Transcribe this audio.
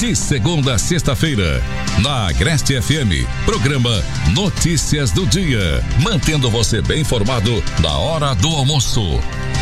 De segunda a sexta-feira, na Agreste FM, programa Notícias do Dia, mantendo você bem informado na hora do almoço.